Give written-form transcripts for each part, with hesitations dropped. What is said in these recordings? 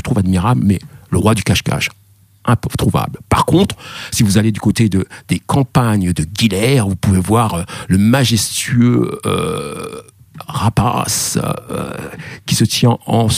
trouve admirable, mais le roi du cache-cache, introuvable. Par contre, si vous allez du côté des campagnes de Guilher, vous pouvez voir le majestueux rapace qui se tient en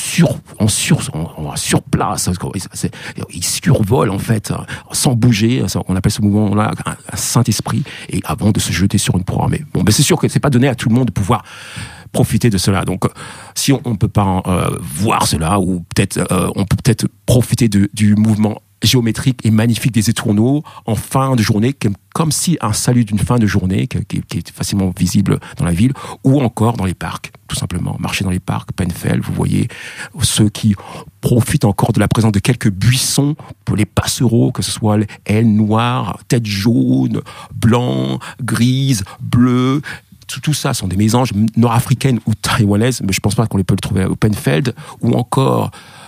surplace. Il survole en fait sans bouger. On appelle ce mouvement-là un Saint-Esprit, et avant de se jeter sur une proie. Mais bon, c'est sûr que c'est pas donné à tout le monde de pouvoir profiter de cela. Donc, si on peut pas voir cela, ou peut-être on peut peut-être profiter du mouvement géométrique et magnifique des étourneaux en fin de journée, comme si un salut d'une fin de journée qui est facilement visible dans la ville, ou encore dans les parcs, tout simplement. Marcher dans les parcs, Penfeld, vous voyez ceux qui profitent encore de la présence de quelques buissons pour les passereaux, que ce soit les ailes noires, tête jaune, blanc, grise, bleu. Tout ça sont des mésanges nord-africaines ou taïwanaises, mais je pense pas qu'on les peut le trouver au Penfeld, ou encore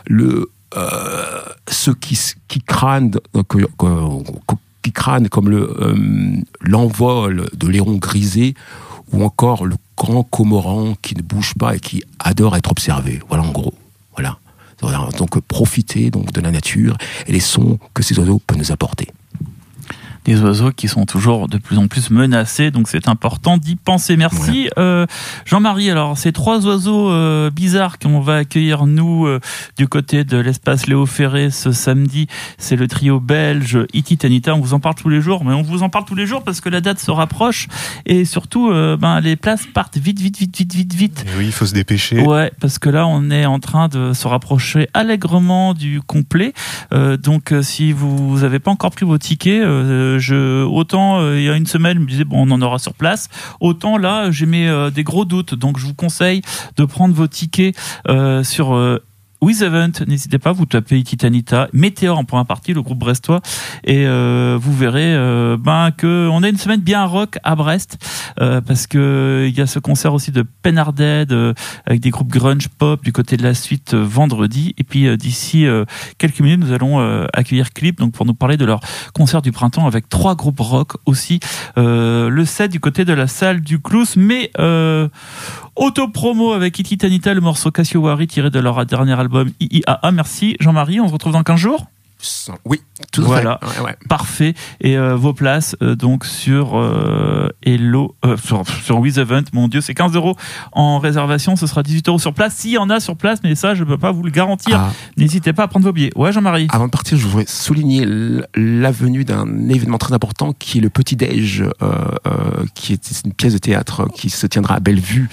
ceux qui crânent comme l'envol de l'héron grisé, ou encore le grand cormoran qui ne bouge pas et qui adore être observé. Voilà, en gros. Voilà. Donc profitez donc de la nature et les sons que ces oiseaux peuvent nous apporter. Des oiseaux qui sont toujours de plus en plus menacés, donc c'est important d'y penser. Merci. Voilà. Jean-Marie, alors ces 3 oiseaux bizarres qu'on va accueillir nous du côté de l'espace Léo Ferré ce samedi, c'est le trio belge Iti Tanita. On vous en parle tous les jours, mais on vous en parle tous les jours parce que la date se rapproche, et surtout les places partent vite. Et oui, il faut se dépêcher. Ouais, parce que là on est en train de se rapprocher allègrement du complet. Donc si vous n'avez pas encore pris vos tickets, autant il y a une semaine je me disais bon, on en aura sur place, autant là j'ai des gros doutes, donc je vous conseille de prendre vos tickets sur With Event, n'hésitez pas, vous tapez Iti Tanita, Météor en première partie, le groupe brestois, et vous verrez que on a une semaine bien rock à Brest, parce que il y a ce concert aussi de Penarded avec des groupes grunge pop du côté de la suite vendredi, et puis d'ici quelques minutes nous allons accueillir Clip, donc pour nous parler de leur concert du printemps avec 3 groupes rock aussi, le 7 du côté de la salle du Clous, mais auto-promo avec Iti Tanita, le morceau Cassiowary tiré de leur dernier album IIAA. Merci Jean-Marie, on se retrouve dans 15 jours. Oui, tout à voilà, fait. Ouais. Parfait. Et vos places donc sur Hello, sur With Event, mon Dieu, c'est 15€ en réservation, ce sera 18€ sur place. S'il y en a sur place, mais ça, je ne peux pas vous le garantir. N'hésitez pas à prendre vos billets. Ouais, Jean-Marie. Avant de partir, je voudrais souligner l'avenue d'un événement très important qui est le Petit Déj, qui est une pièce de théâtre qui se tiendra à Bellevue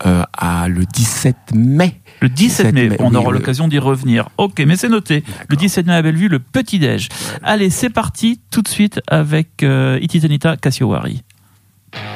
le 17 mai. Le 17 mai, on aura oui, l'occasion d'y revenir. Ok, mais c'est noté. D'accord. Le 17 mai à Bellevue, le Petit Déj. Ouais. Allez, c'est parti tout de suite avec Iti Tanita, Cassiowary.